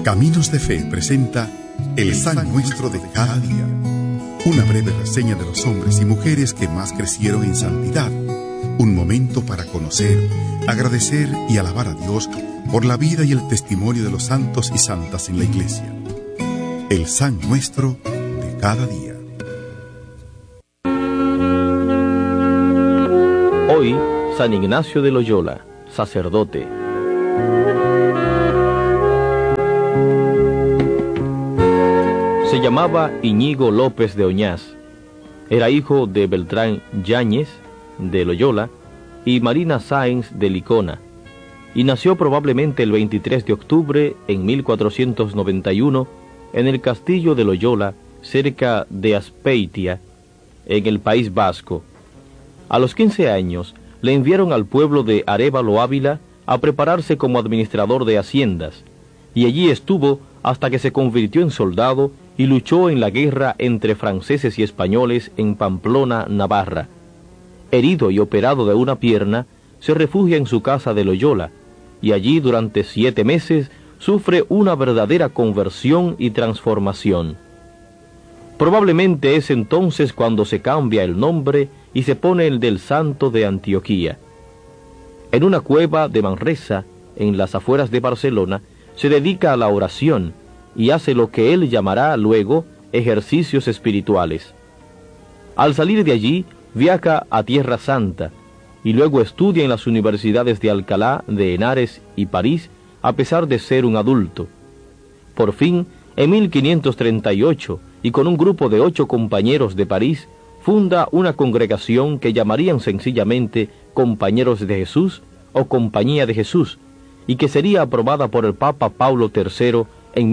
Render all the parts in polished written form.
Caminos de Fe presenta El San Nuestro de cada día. Una breve reseña de los hombres y mujeres que más crecieron en santidad. Un momento para conocer, agradecer y alabar a Dios por la vida y el testimonio de los santos y santas en la Iglesia. El San Nuestro de cada día. Hoy, San Ignacio de Loyola, sacerdote. Se llamaba Íñigo López de Oñás. Era hijo de Beltrán Yáñez de Loyola y Marina Sáenz de Licona, y nació probablemente el 23 de octubre en 1491 en el castillo de Loyola, cerca de Azpeitia, en el País Vasco. A los 15 años le enviaron al pueblo de Arévalo Ávila a prepararse como administrador de haciendas, y allí estuvo hasta que se convirtió en soldado y luchó en la guerra entre franceses y españoles en Pamplona, Navarra. Herido y operado de una pierna, se refugia en su casa de Loyola, y allí durante 7 meses sufre una verdadera conversión y transformación. Probablemente es entonces cuando se cambia el nombre y se pone el del Santo de Antioquía. En una cueva de Manresa, en las afueras de Barcelona, se dedica a la oración y hace lo que él llamará luego ejercicios espirituales. Al salir de allí, viaja a Tierra Santa y luego estudia en las universidades de Alcalá, de Henares y París, a pesar de ser un adulto. Por fin, en 1538, y con un grupo de 8 compañeros de París, funda una congregación que llamarían sencillamente Compañeros de Jesús o Compañía de Jesús, y que sería aprobada por el Papa Paulo III en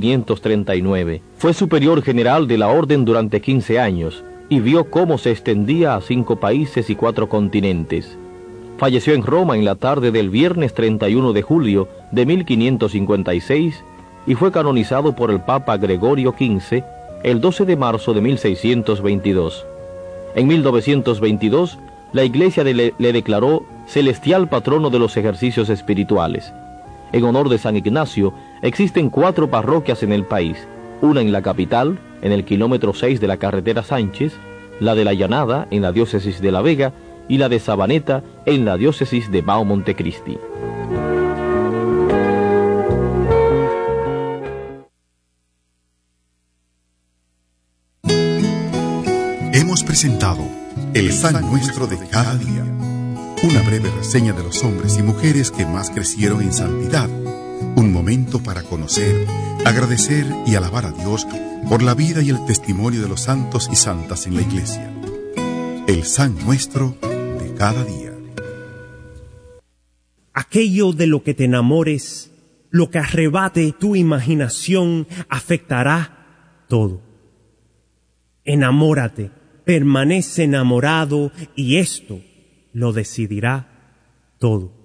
1539. Fue superior general de la orden durante 15 años, y vio cómo se extendía a 5 países y 4 continentes. Falleció en Roma en la tarde del viernes 31 de julio de 1556, y fue canonizado por el Papa Gregorio XV el 12 de marzo de 1622. En 1922, la Iglesia le declaró celestial patrono de los ejercicios espirituales. En honor de San Ignacio, existen 4 parroquias en el país, una en la capital, en el kilómetro 6 de la carretera Sánchez, la de La Llanada, en la diócesis de La Vega, y la de Sabaneta, en la diócesis de Mao Montecristi. Hemos presentado El San Nuestro de cada día. Una breve reseña de los hombres y mujeres que más crecieron en santidad. Un momento para conocer, agradecer y alabar a Dios por la vida y el testimonio de los santos y santas en la Iglesia. El San Nuestro de cada día. Aquello de lo que te enamores, lo que arrebate tu imaginación, afectará todo. Enamórate, permanece enamorado y esto lo decidirá todo.